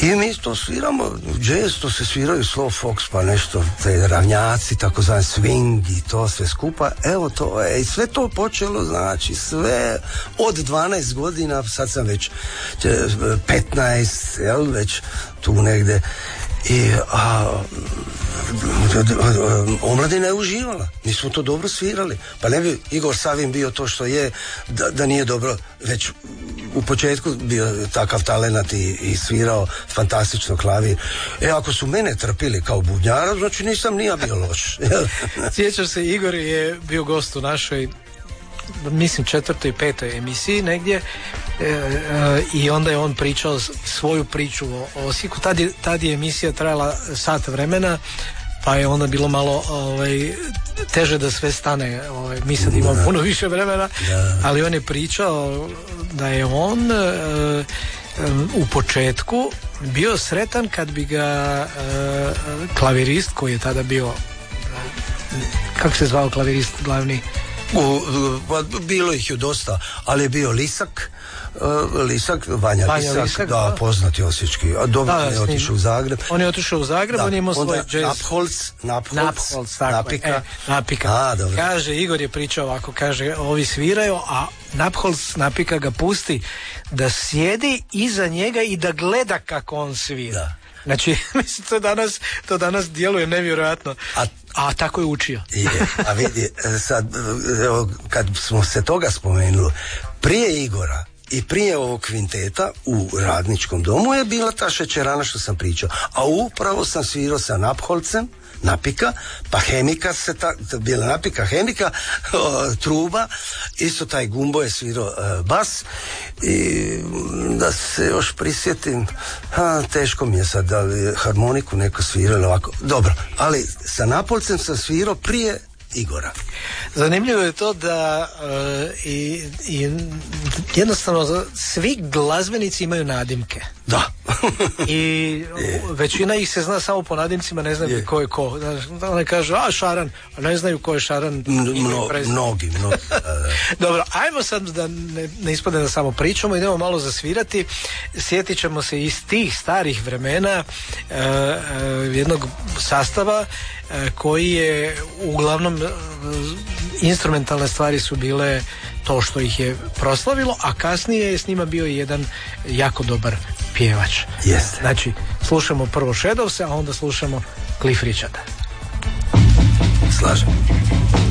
I mi to sviramo, jazz, to se sviraju slow fox, pa nešto, te ravnjaci, takozvani swing i to sve skupa. Evo to je, i sve to počelo, znači, sve od 12 godina, sad sam već 15, jel, već tu negde. I omladina je uživala, mi smo to dobro svirali, pa ne bi Igor Savin bio to što je da nije dobro već u početku bio takav talenat i svirao fantastično klavir. Ako su mene trpili kao bubnjara, znači nisam ni ja bio loš. Sjećaš se, Igor je bio gost u našoj, mislim, 4. i 5. emisiji negdje, i onda je on pričao svoju priču o Osijeku. Tad je emisija trajala sat vremena, pa je onda bilo malo teže da sve stane. Mi sad imamo puno više vremena, ali on je pričao da je on u početku bio sretan kad bi ga klavirist koji je tada bio, kako se zvao klavirist glavni? Bilo ih je dosta, ali je bio Vanja Lisak, da, poznati osječki, a dobro je otišao u Zagreb. On je otišao u Zagreb, on je imao svoj jazz. Napika. Kaže, Igor je pričao ovako, kaže, ovi sviraju, a Napika ga pusti da sjedi iza njega i da gleda kako on svira. Da. Znači, mislim, to danas djeluje nevjerojatno. A tako je učio. A vidi, sad, kad smo se toga spomenuli, prije Igora i prije ovog kvinteta u Radničkom domu je bila ta šećerana što sam pričao. A upravo sam svirao sa Napholcem, Napika, pa Hemika bila Napika, Hemika, truba, isto taj Gumbo je svirao bas, i da se još prisjetim, teško mi je sad da li harmoniku neko svirao ovako, dobro, ali sa Napolcem sam svirao prije Igora. Zanimljivo je to da i jednostavno svi glazbenici imaju nadimke. Da. I većina ih se zna samo po nadimcima, ne znaju ko je ko. Oni kažu, Šaran, a ne znaju ko je Šaran. Mnogi. Dobro, ajmo sad da ne ispade da samo pričamo, idemo malo zasvirati. Sjetit ćemo se iz tih starih vremena jednog sastava koji je uglavnom instrumentalne stvari su bile to što ih je proslavilo, a kasnije je s njima bio jedan jako dobar pjevač. Jeste. Znači, slušamo prvo Shadowse, a onda slušamo Cliff Richarda. Slažem.